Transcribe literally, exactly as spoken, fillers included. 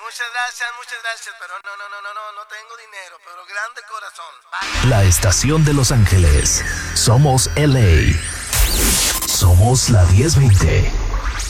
muchas gracias, muchas gracias, pero no, no, no, no, no, no tengo dinero, pero grande corazón. Bye. La estación de Los Ángeles. Somos L A. Somos la diez veinte.